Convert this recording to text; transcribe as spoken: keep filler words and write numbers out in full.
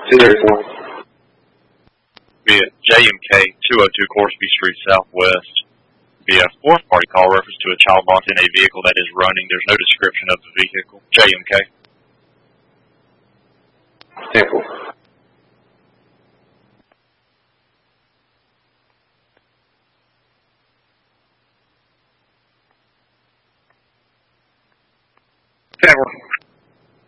two thirty-four. Via J M K, two oh two Corsby Street Southwest. Via fourth party call reference to a child locked in a vehicle that is running. There's no description of the vehicle. J M K. Temple.